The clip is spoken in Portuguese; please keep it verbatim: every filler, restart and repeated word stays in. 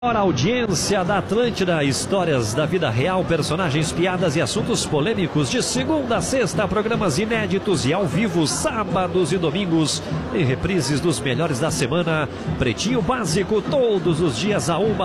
A audiência da Atlântida, histórias da vida real, personagens, piadas e assuntos polêmicos de segunda a sexta, programas inéditos e ao vivo, sábados e domingos, e reprises dos melhores da semana. Pretinho Básico, todos os dias a uma